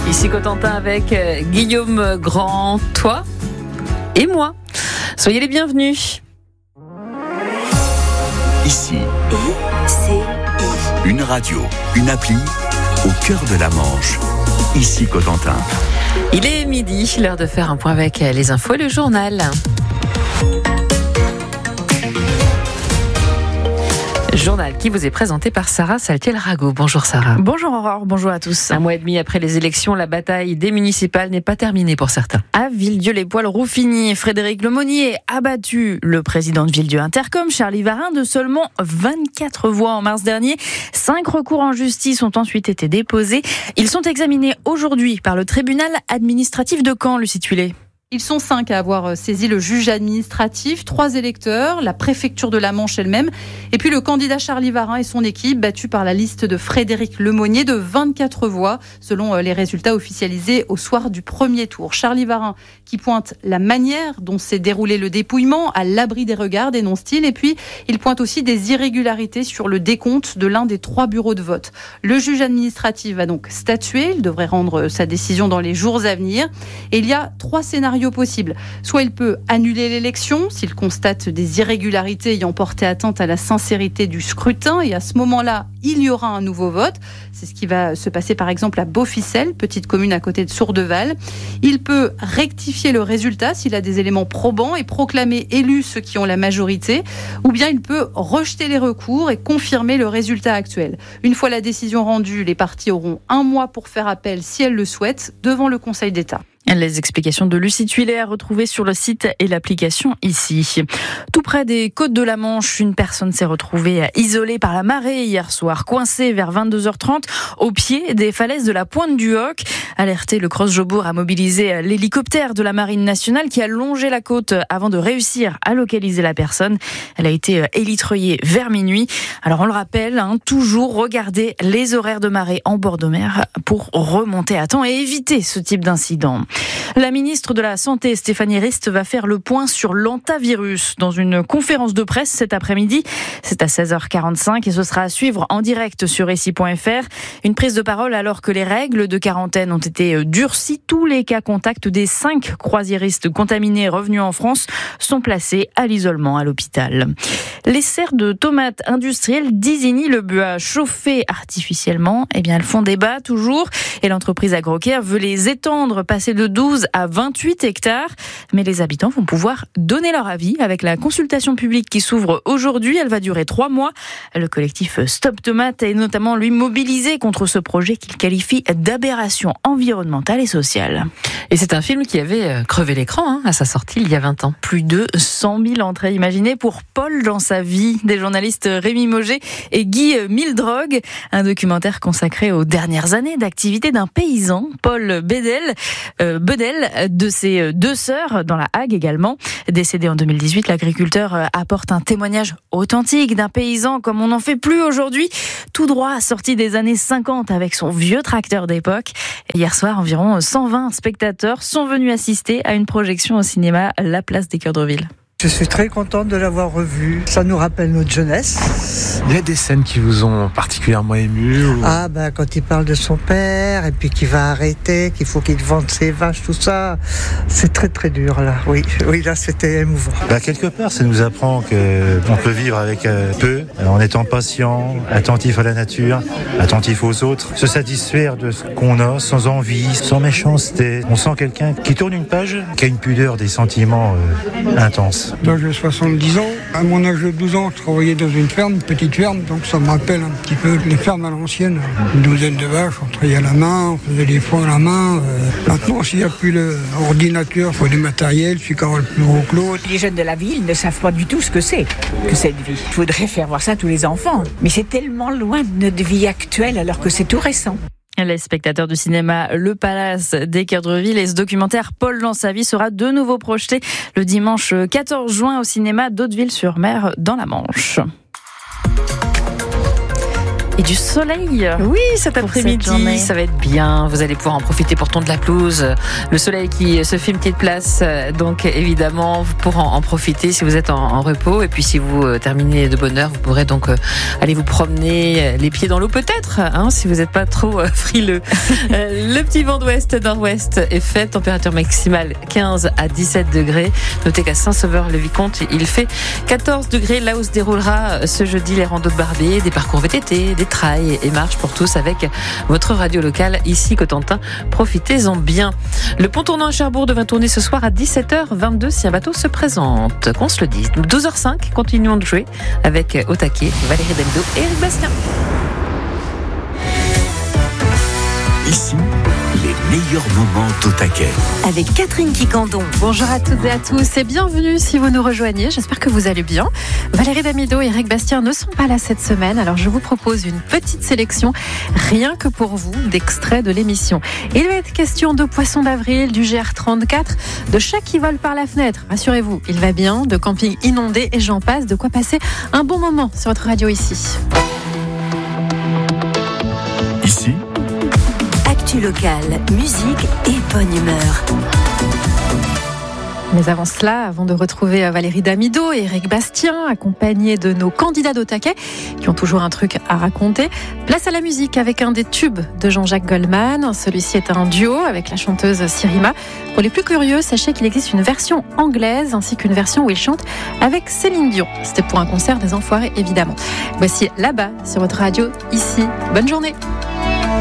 Ici Cotentin avec Guillaume Grand, toi et moi. Soyez les bienvenus. Ici, une radio, une appli au cœur de la Manche. Ici Cotentin. Il est midi, l'heure de faire un point avec les infos et le journal. Journal qui vous est présenté par Sarah Saltiel-Rago. Bonjour Sarah. Bonjour Aurore, bonjour à tous. Un mois et demi après les élections, la bataille des municipales n'est pas terminée pour certains. À Villedieu-les-Poils-Rouffigny, Frédéric Lemonnier a battu le président de Villedieu Intercom, Charlie Varin, de seulement 24 voix en mars dernier. 5 recours en justice ont ensuite été déposés. Ils sont examinés aujourd'hui par le tribunal administratif de Caen, Lucie Tuilé. Ils sont 5 à avoir saisi le juge administratif, 3 électeurs, la préfecture de la Manche elle-même, et puis le candidat Charlie Varin et son équipe, battus par la liste de Frédéric Lemonnier de 24 voix, selon les résultats officialisés au soir du premier tour. Charlie Varin qui pointe la manière dont s'est déroulé le dépouillement, à l'abri des regards, dénonce-t-il, et puis il pointe aussi des irrégularités sur le décompte de l'un des 3 bureaux de vote. Le juge administratif va donc statuer, il devrait rendre sa décision dans les jours à venir, et il y a 3 scénarios possible. Soit il peut annuler l'élection s'il constate des irrégularités ayant porté atteinte à la sincérité du scrutin, et à ce moment-là, il y aura un nouveau vote. C'est ce qui va se passer par exemple à Beauficelle, petite commune à côté de Sourdeval. Il peut rectifier le résultat s'il a des éléments probants et proclamer élus ceux qui ont la majorité, ou bien il peut rejeter les recours et confirmer le résultat actuel. Une fois la décision rendue, les parties auront 1 mois pour faire appel si elles le souhaitent devant le Conseil d'État. Les explications de Lucie Tuilé à retrouver sur le site et l'application ici. Tout près des côtes de la Manche, une personne s'est retrouvée isolée par la marée hier soir, coincée vers 22h30 au pied des falaises de la Pointe du Hoc. Alerté, le Cross-Jobour a mobilisé l'hélicoptère de la Marine nationale qui a longé la côte avant de réussir à localiser la personne. Elle a été élitreillée vers minuit. Alors on le rappelle, toujours regarder les horaires de marée en bord de mer pour remonter à temps et éviter ce type d'incident. La ministre de la Santé, Stéphanie Rist, va faire le point sur l'hantavirus dans une conférence de presse cet après-midi. C'est à 16h45 et ce sera à suivre en direct sur ici.fr. Une prise de parole alors que les règles de quarantaine ont été durcies. Tous les cas contacts des 5 croisiéristes contaminés revenus en France sont placés à l'isolement à l'hôpital. Les serres de tomates industrielles d'Isigny-le-Buat, chauffées artificiellement, elles font débat toujours. Et l'entreprise AgroCare veut les étendre, passer de 12 à 28 hectares. Mais les habitants vont pouvoir donner leur avis avec la consultation publique qui s'ouvre aujourd'hui. Elle va durer 3 mois. Le collectif Stop Tomate est notamment, lui, mobilisé contre ce projet qu'il qualifie d'aberration environnementale et sociale. Et c'est un film qui avait crevé l'écran à sa sortie il y a 20 ans. Plus de 100 000 entrées imaginées pour Paul dans sa vie, des journalistes Rémi Mauger et Guy Mildrogue. Un documentaire consacré aux dernières années d'activité d'un paysan, Paul Bedel, de ses 2 sœurs dans la Hague également. Décédé en 2018, l'agriculteur apporte un témoignage authentique d'un paysan comme on n'en fait plus aujourd'hui, tout droit sorti des années 50 avec son vieux tracteur d'époque. Et hier soir, environ 120 spectateurs sont venus assister à une projection au cinéma La Place des Cœurs de Ville. Je suis très contente de l'avoir revu. Ça nous rappelle notre jeunesse. Il y a des scènes qui vous ont particulièrement ému ou... Quand il parle de son père et puis qu'il va arrêter, qu'il faut qu'il vende ses vaches, tout ça, c'est très très dur là. Oui, là c'était émouvant. Quelque part, ça nous apprend qu'on peut vivre avec peu, en étant patient, attentif à la nature, attentif aux autres, se satisfaire de ce qu'on a, sans envie, sans méchanceté. On sent quelqu'un qui tourne une page, qui a une pudeur des sentiments intenses. Moi, j'ai 70 ans. À mon âge de 12 ans, je travaillais dans une ferme, une petite ferme, donc ça me rappelle un petit peu les fermes à l'ancienne. Une douzaine de vaches, on travaillait à la main, on faisait des foins à la main. Maintenant, s'il n'y a plus l'ordinateur, il faut du matériel, celui qui aura le plus gros que l'autre. Les jeunes de la ville ne savent pas du tout ce que c'est que cette vie. Il faudrait faire voir ça à tous les enfants. Mais c'est tellement loin de notre vie actuelle alors que c'est tout récent. Les spectateurs du cinéma Le Palace des Cœurs de Ville, et ce documentaire Paul dans sa vie sera de nouveau projeté le dimanche 14 juin au cinéma d'Hauteville-sur-Mer dans la Manche. et du soleil. Oui, cet pour cette après-midi, journée. ça va être bien. Vous allez pouvoir en profiter pour tondre la pelouse. Le soleil qui se fait une petite place, donc évidemment, pour en profiter si vous êtes en repos. Et puis si vous terminez de bonne heure, vous pourrez donc aller vous promener les pieds dans l'eau peut-être, hein, si vous n'êtes pas trop frileux. Le petit vent d'ouest, nord-ouest est fait. Température maximale 15 à 17 degrés. Notez qu'à Saint-Sauveur-le-Vicomte, il fait 14 degrés. Là où se déroulera ce jeudi les randos de Barbier, des parcours VTT, des trails et marches pour tous avec votre radio locale ici Cotentin. Profitez-en bien. Le pont tournant à Cherbourg devrait tourner ce soir à 17h22 si un bateau se présente. Qu'on se le dise. 12h05, continuons de jouer avec au taquet Valérie Damido et Eric Bastien. Ici, les meilleurs moments au taquet. Avec Catherine Quicandon. Bonjour à toutes et à tous et bienvenue si vous nous rejoignez. J'espère que vous allez bien. Valérie Damido et Eric Bastien ne sont pas là cette semaine, alors je vous propose une petite sélection, rien que pour vous, d'extraits de l'émission. Il va être question de poissons d'avril, du GR34, de chats qui volent par la fenêtre. Rassurez-vous, il va bien, de camping inondé et j'en passe, de quoi passer un bon moment sur votre radio ici. Ici, Actu locale, musique et bonne humeur. Mais avant cela, avant de retrouver Valérie Damido et Eric Bastien, accompagnés de nos candidats d'au taquet, qui ont toujours un truc à raconter, place à la musique avec un des tubes de Jean-Jacques Goldman. Celui-ci est un duo avec la chanteuse Sirima. Pour les plus curieux, sachez qu'il existe une version anglaise ainsi qu'une version où il chante avec Céline Dion. C'était pour un concert des Enfoirés, évidemment. Voici Là-bas sur votre radio, ici. Bonne journée.